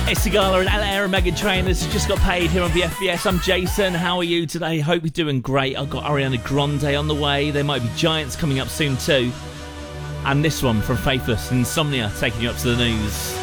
Sigala and Ella and Megan Trainers just got paid here on VFBS. I'm Jason. How are you today? Hope you're doing great. I've got Ariana Grande on the way. There might be Giants coming up soon too. And this one from Faithless, Insomnia, taking you up to the news.